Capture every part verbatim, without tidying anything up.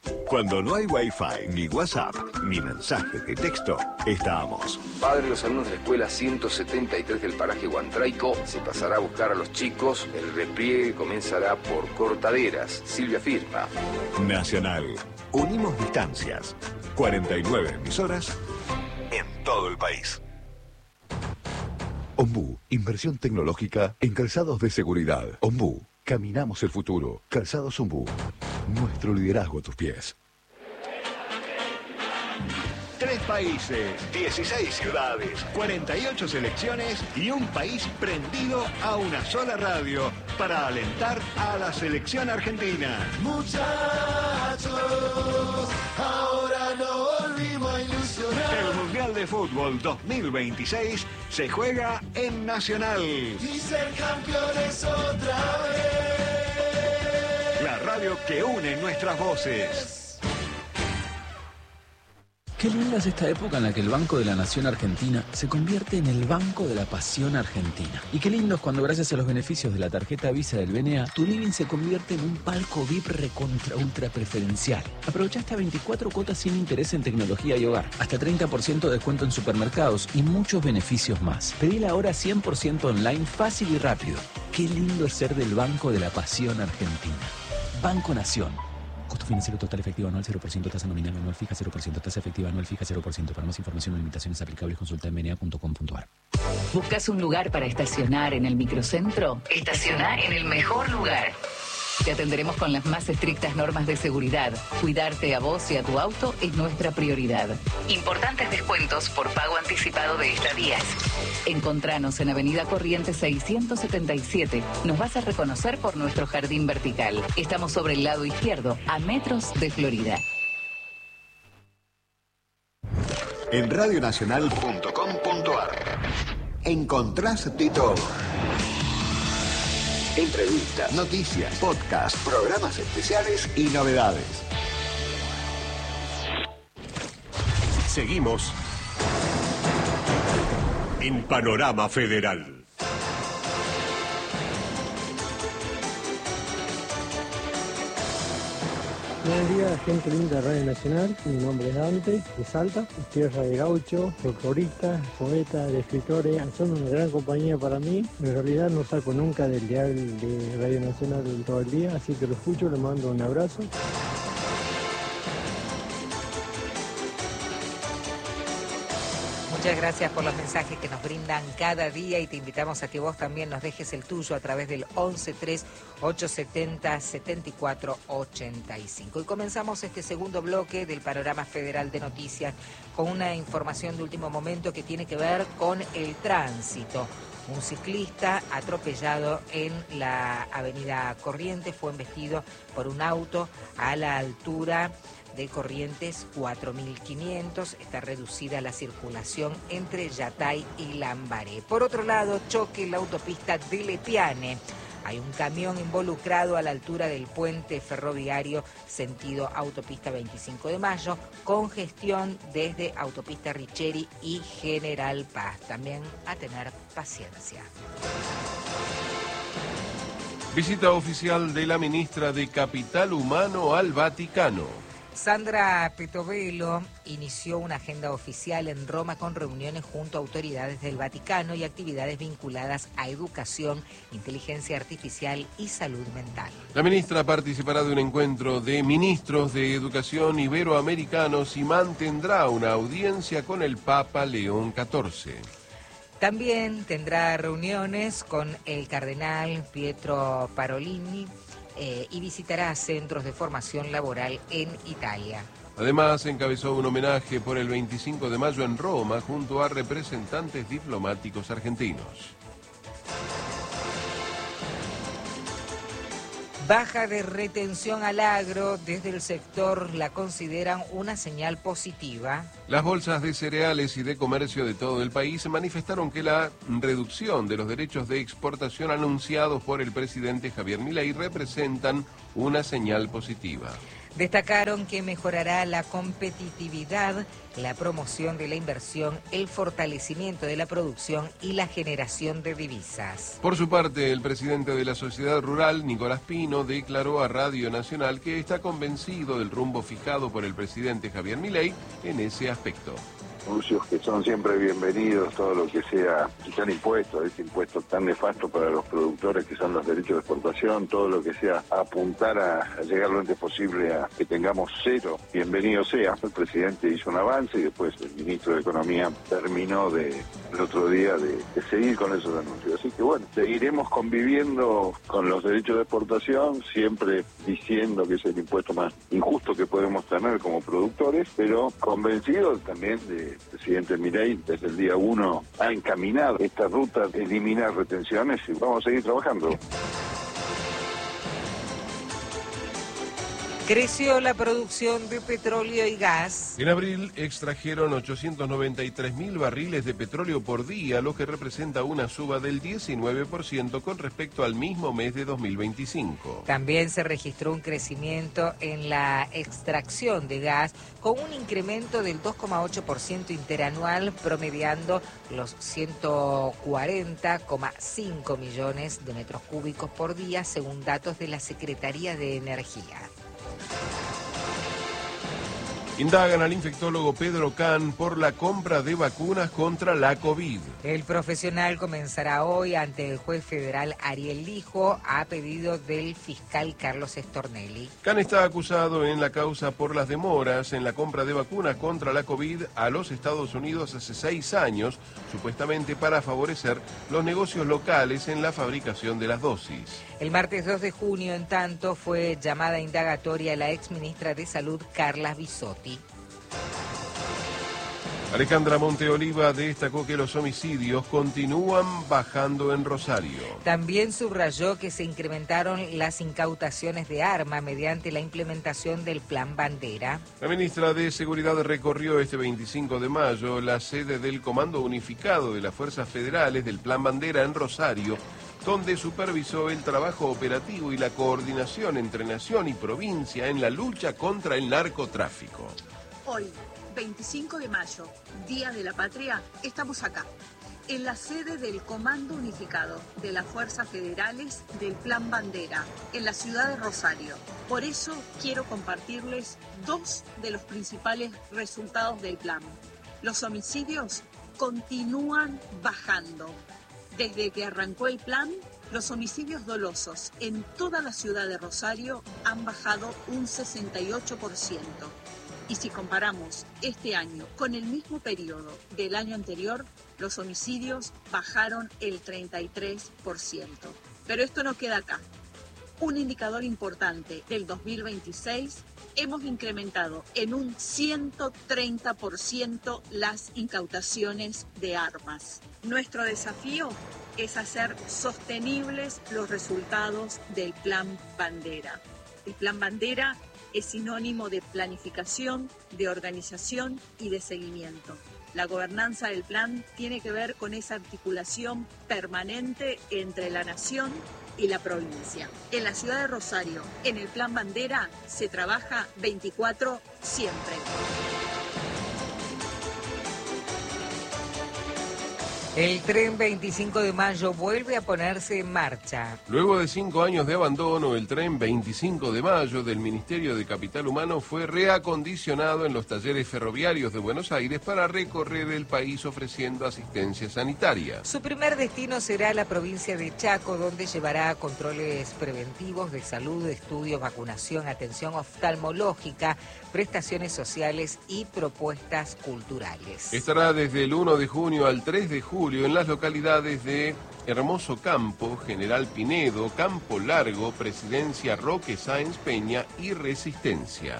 Cuando no hay Wi-Fi, ni WhatsApp, ni mensajes de texto, estábamos. Padre de los alumnos de la escuela ciento setenta y tres del paraje Guantraico se pasará a buscar a los chicos. El repliegue comenzará por Cortaderas. Silvia firma. Nacional. Unimos distancias. cuarenta y nueve emisoras en todo el país. Ombú, inversión tecnológica en calzados de seguridad. Ombú, caminamos el futuro. Calzados Ombú, nuestro liderazgo a tus pies. Tres países, dieciséis ciudades, cuarenta y ocho selecciones y un país prendido a una sola radio para alentar a la selección argentina. Muchachos, ahora no volvimos a ilusionar. El Mundial de Fútbol dos mil veintiséis se juega en Nacional. Y ser campeones otra vez. La radio que une nuestras voces. Qué linda es esta época en la que el Banco de la Nación Argentina se convierte en el Banco de la Pasión Argentina. Y qué lindo es cuando gracias a los beneficios de la tarjeta Visa del B N A, tu living se convierte en un palco V I P recontra ultra preferencial. Aprovecha hasta veinticuatro cuotas sin interés en tecnología y hogar, hasta treinta por ciento de descuento en supermercados y muchos beneficios más. Pedila ahora cien por ciento online, fácil y rápido. Qué lindo es ser del Banco de la Pasión Argentina. Banco Nación. Costo financiero total efectivo anual cero por ciento, tasa nominal anual fija cero por ciento, tasa efectiva anual fija cero por ciento. Para más información o limitaciones aplicables consulta en b n a punto com punto a r. ¿Buscas un lugar para estacionar en el microcentro? Estaciona en el mejor lugar. Te atenderemos con las más estrictas normas de seguridad. Cuidarte a vos y a tu auto es nuestra prioridad. Importantes descuentos por pago anticipado de estadías. Encontranos en Avenida Corrientes seiscientos setenta y siete. Nos vas a reconocer por nuestro jardín vertical. Estamos sobre el lado izquierdo, a metros de Florida. En radionacional punto com punto a r encontrás de todo. Entrevistas, noticias, podcasts, programas especiales y novedades. Seguimos en Panorama Federal. Buenos días, gente linda de Radio Nacional. Mi nombre es Dante, de Salta, tierra de gaucho, folclorista, poeta, de escritores. Son una gran compañía para mí. En realidad no saco nunca del dial de Radio Nacional todo el día, así que lo escucho, le mando un abrazo. Muchas gracias por los mensajes que nos brindan cada día y te invitamos a que vos también nos dejes el tuyo a través del once tres ocho setenta setenta y cuatro ochenta y cinco. Y comenzamos este segundo bloque del Panorama Federal de Noticias con una información de último momento que tiene que ver con el tránsito. Un ciclista atropellado en la avenida Corrientes fue embestido por un auto a la altura de Corrientes cuatro mil quinientos. Está reducida la circulación entre Yatay y Lambaré. Por otro lado, choque en la autopista de Lepiane. Hay un camión involucrado a la altura del puente ferroviario sentido autopista veinticinco de mayo, congestión desde autopista Richeri y General Paz. También a tener paciencia. Visita oficial de la ministra de Capital Humano al Vaticano. Sandra Petovelo inició una agenda oficial en Roma con reuniones junto a autoridades del Vaticano y actividades vinculadas a educación, inteligencia artificial y salud mental. La ministra participará de un encuentro de ministros de educación iberoamericanos y mantendrá una audiencia con el Papa León catorce. También tendrá reuniones con el cardenal Pietro Parolini, Eh, y visitará centros de formación laboral en Italia. Además, encabezó un homenaje por el veinticinco de mayo en Roma junto a representantes diplomáticos argentinos. Baja de retención al agro, desde el sector la consideran una señal positiva. Las bolsas de cereales y de comercio de todo el país manifestaron que la reducción de los derechos de exportación anunciados por el presidente Javier Milei representan una señal positiva. Destacaron que mejorará la competitividad, la promoción de la inversión, el fortalecimiento de la producción y la generación de divisas. Por su parte, el presidente de la Sociedad Rural, Nicolás Pino, declaró a Radio Nacional que está convencido del rumbo fijado por el presidente Javier Milei en ese aspecto. Anuncios que son siempre bienvenidos, todo lo que sea quitar impuestos, ese impuesto tan nefasto para los productores que son los derechos de exportación, todo lo que sea apuntar a, a llegar lo antes posible a que tengamos cero, bienvenido sea. El presidente hizo un avance y después el ministro de Economía terminó de, el otro día de, de seguir con esos anuncios. Así que bueno, seguiremos conviviendo con los derechos de exportación, siempre diciendo que es el impuesto más injusto que podemos tener como productores, pero convencidos también de el presidente Milei desde el día uno ha encaminado esta ruta de eliminar retenciones y vamos a seguir trabajando. Creció la producción de petróleo y gas. En abril extrajeron ochocientos noventa y tres mil barriles de petróleo por día, lo que representa una suba del diecinueve por ciento con respecto al mismo mes de dos mil veinticinco. También se registró un crecimiento en la extracción de gas con un incremento del dos coma ocho por ciento interanual, promediando los ciento cuarenta coma cinco millones de metros cúbicos por día, según datos de la Secretaría de Energía. Indagan al infectólogo Pedro Can por la compra de vacunas contra la COVID. El profesional comenzará hoy ante el juez federal Ariel Lijo a pedido del fiscal Carlos Stornelli. Can está acusado en la causa por las demoras en la compra de vacunas contra la COVID a los Estados Unidos hace seis años, supuestamente para favorecer los negocios locales en la fabricación de las dosis. El martes dos de junio, en tanto, fue llamada indagatoria a la exministra de Salud, Carla Bisotti. Alejandra Monteoliva destacó que los homicidios continúan bajando en Rosario. También subrayó que se incrementaron las incautaciones de arma mediante la implementación del Plan Bandera. La ministra de Seguridad recorrió este veinticinco de mayo la sede del Comando Unificado de las Fuerzas Federales del Plan Bandera en Rosario, donde supervisó el trabajo operativo y la coordinación entre nación y provincia en la lucha contra el narcotráfico. Hoy, veinticinco de mayo, Día de la Patria, estamos acá, en la sede del Comando Unificado de las Fuerzas Federales del Plan Bandera, en la ciudad de Rosario. Por eso quiero compartirles dos de los principales resultados del plan. Los homicidios continúan bajando. Desde que arrancó el plan, los homicidios dolosos en toda la ciudad de Rosario han bajado un sesenta y ocho por ciento. Y si comparamos este año con el mismo periodo del año anterior, los homicidios bajaron el treinta y tres por ciento. Pero esto no queda acá. Un indicador importante del dos mil veintiséis, hemos incrementado en un ciento treinta por ciento las incautaciones de armas. Nuestro desafío es hacer sostenibles los resultados del Plan Bandera. El Plan Bandera es sinónimo de planificación, de organización y de seguimiento. La gobernanza del plan tiene que ver con esa articulación permanente entre la nación y la provincia. En la ciudad de Rosario, en el Plan Bandera, se trabaja veinticuatro siempre. El tren veinticinco de mayo vuelve a ponerse en marcha. Luego de cinco años de abandono, el tren veinticinco de mayo del Ministerio de Capital Humano fue reacondicionado en los talleres ferroviarios de Buenos Aires para recorrer el país ofreciendo asistencia sanitaria. Su primer destino será la provincia de Chaco, donde llevará controles preventivos de salud, estudios, vacunación, atención oftalmológica, prestaciones sociales y propuestas culturales. Estará desde el uno de junio al tres de julio en las localidades de Hermoso Campo, General Pinedo, Campo Largo, Presidencia Roque Sáenz Peña y Resistencia.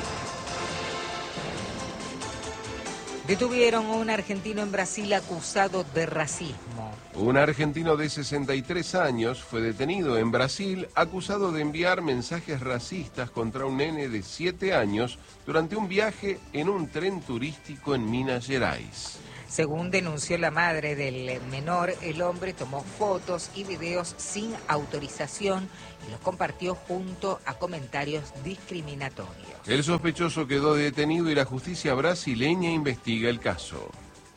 Detuvieron a un argentino en Brasil acusado de racismo. Un argentino de sesenta y tres años fue detenido en Brasil acusado de enviar mensajes racistas contra un nene de siete años durante un viaje en un tren turístico en Minas Gerais. Según denunció la madre del menor, el hombre tomó fotos y videos sin autorización y los compartió junto a comentarios discriminatorios. El sospechoso quedó detenido y la justicia brasileña investiga el caso.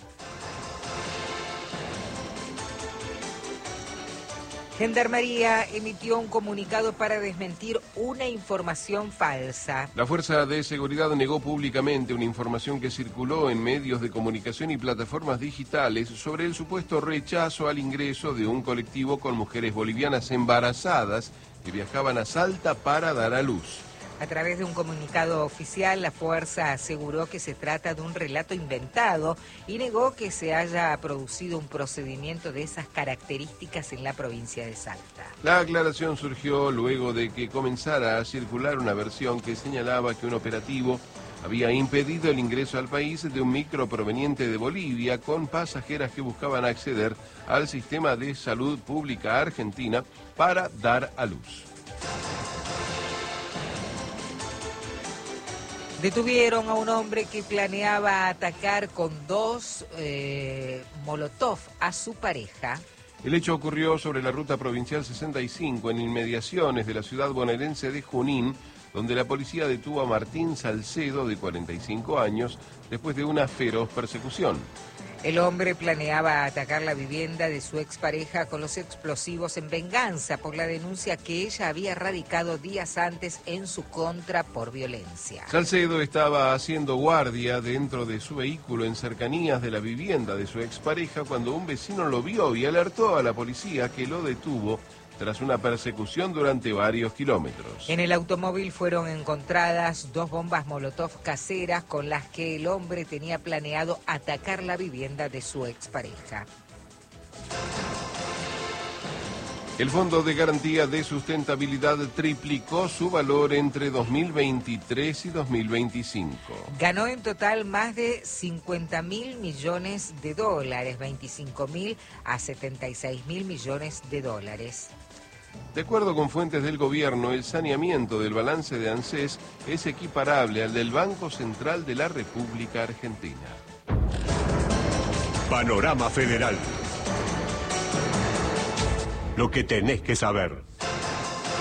Gendarmería emitió un comunicado para desmentir una información falsa. La Fuerza de Seguridad negó públicamente una información que circuló en medios de comunicación y plataformas digitales sobre el supuesto rechazo al ingreso de un colectivo con mujeres bolivianas embarazadas que viajaban a Salta para dar a luz. A través de un comunicado oficial, la Fuerza aseguró que se trata de un relato inventado y negó que se haya producido un procedimiento de esas características en la provincia de Salta. La aclaración surgió luego de que comenzara a circular una versión que señalaba que un operativo había impedido el ingreso al país de un micro proveniente de Bolivia con pasajeras que buscaban acceder al sistema de salud pública argentina para dar a luz. Detuvieron a un hombre que planeaba atacar con dos eh, molotov a su pareja. El hecho ocurrió sobre la ruta provincial sesenta y cinco en inmediaciones de la ciudad bonaerense de Junín, donde la policía detuvo a Martín Salcedo, de cuarenta y cinco años, después de una feroz persecución. El hombre planeaba atacar la vivienda de su expareja con los explosivos en venganza por la denuncia que ella había radicado días antes en su contra por violencia. Salcedo estaba haciendo guardia dentro de su vehículo en cercanías de la vivienda de su expareja cuando un vecino lo vio y alertó a la policía, que lo detuvo tras una persecución durante varios kilómetros. En el automóvil fueron encontradas dos bombas molotov caseras con las que el hombre tenía planeado atacar la vivienda de su expareja. El Fondo de Garantía de Sustentabilidad triplicó su valor entre dos mil veintitrés y dos mil veinticinco. Ganó en total más de cincuenta mil millones de dólares, veinticinco mil a setenta y seis mil millones de dólares. De acuerdo con fuentes del gobierno, el saneamiento del balance de ANSES es equiparable al del Banco Central de la República Argentina. Panorama Federal. Lo que tenés que saber.